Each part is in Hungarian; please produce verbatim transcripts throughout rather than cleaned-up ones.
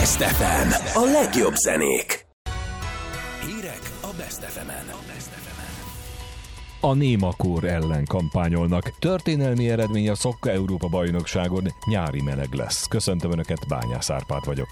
Best ef em. A legjobb zenék. Hírek a Best ef emen. A némakór ellen kampányolnak. Történelmi eredmény a Szokka Európa bajnokságon, nyári meleg lesz. Köszöntöm Önöket, Bányász Árpád vagyok.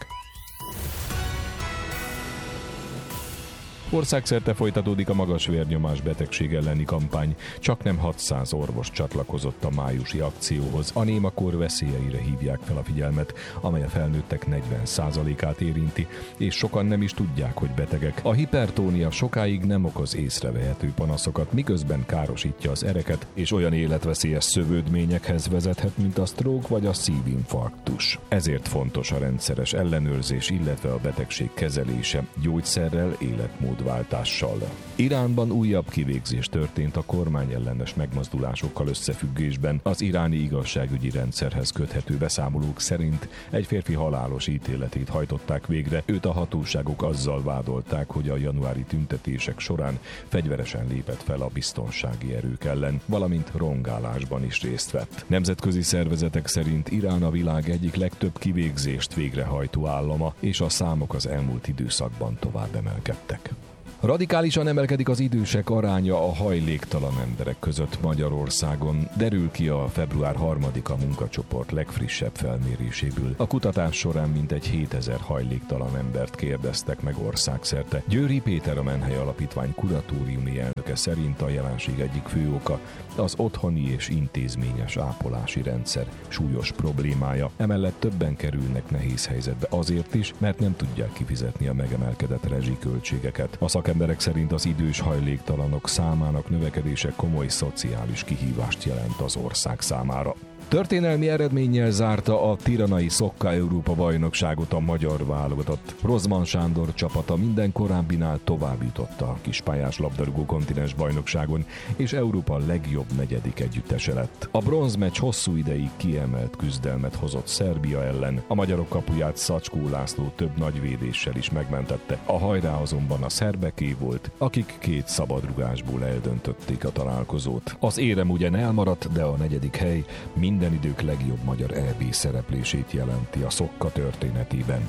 Országszerte folytatódik a magas vérnyomás betegség elleni kampány. Csaknem hatszáz orvos csatlakozott a májusi akcióhoz. A némakór veszélyeire hívják fel a figyelmet, amely a felnőttek negyven százalékát érinti, és sokan nem is tudják, hogy betegek. A hipertónia sokáig nem okoz észrevehető panaszokat, miközben károsítja az ereket, és olyan életveszélyes szövődményekhez vezethet, mint a stroke vagy a szívinfarktus. Ezért fontos a rendszeres ellenőrzés, illetve a betegség kezelése gyógyszerrel, életmód váltással. Iránban újabb kivégzés történt a kormányellenes megmozdulásokkal összefüggésben. Az iráni igazságügyi rendszerhez köthető beszámolók szerint egy férfi halálos ítéletét hajtották végre. Őt a hatóságok azzal vádolták, hogy a januári tüntetések során fegyveresen lépett fel a biztonsági erők ellen, valamint rongálásban is részt vett. Nemzetközi szervezetek szerint Irán a világ egyik legtöbb kivégzést végrehajtó állama, és a számok az elmúlt időszakban tovább emelkedtek. Radikálisan emelkedik az idősek aránya a hajléktalan emberek között Magyarországon, derül ki a február harmadika munkacsoport legfrissebb felméréséből. A kutatás során mintegy hétezer hajléktalan embert kérdeztek meg országszerte. Győri Péter, a Menhely Alapítvány kuratóriumi elnöke szerint a jelenség egyik fő oka az otthoni és intézményes ápolási rendszer súlyos problémája. Emellett többen kerülnek nehéz helyzetbe azért is, mert nem tudják kifizetni a megemelkedett rezsiköltségeket. A szakemberek szerint az idős hajléktalanok számának növekedése komoly szociális kihívást jelent az ország számára. Történelmi eredménnyel zárta a tiranai Szokka Európa bajnokságot a magyar válogatott. Rozman Sándor csapata minden korábbinál tovább jutott a kispályás labdarúgó kontinens bajnokságon, és Európa legjobb negyedik együttese lett. A bronzmeccs hosszú ideig kiemelt küzdelmet hozott Szerbia ellen, a magyarok kapuját Szacskó László több nagyvédéssel is megmentette. A hajrá azonban a szerbeké volt, akik két szabadrugásból eldöntötték a találkozót. Az érem ugyan elmaradt, de a negyedik hely minden idők legjobb magyar é bé szereplését jelenti a Szokka történetében.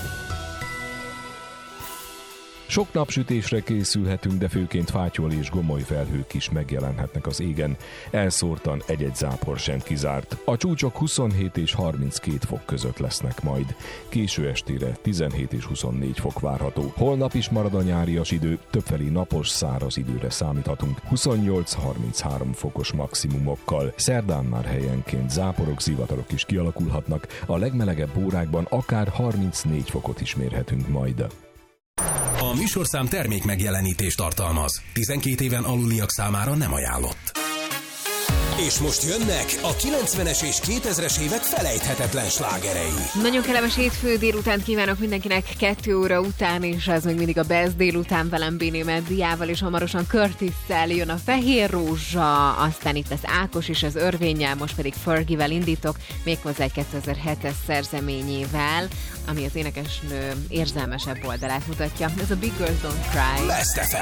Sok napsütésre készülhetünk, de főként fátyol és gomoly felhők is megjelenhetnek az égen. Elszórtan egy-egy zápor sem kizárt. A csúcsok huszonhét és harminckét fok között lesznek majd. Késő estére tizenhét és huszonnégy fok várható. Holnap is marad a nyárias idő, többfelé napos, száraz időre számíthatunk. huszonnyolc-harminchárom fokos maximumokkal. Szerdán már helyenként záporok, zivatarok is kialakulhatnak. A legmelegebb órákban akár harmincnégy fokot is mérhetünk majd. A műsorszám termék megjelenítést tartalmaz. tizenkét éven aluliak számára nem ajánlott. És most jönnek a kilencvenes és kétezres évek felejthetetlen slágerei. Nagyon kellemes hétfő délután kívánok mindenkinek kettő óra után, és ez még mindig a Best délután velem Béné Mediával, és hamarosan Curtis-szel jön a Fehér Rózsa, aztán itt az Ákos és az Örvénnyel, most pedig Fergie-vel indítok, méghozzá egy kétezer-hetes szerzeményével, ami az énekesnő érzelmesebb oldalát mutatja. Ez a Big Girls Don't Cry. Best ef em.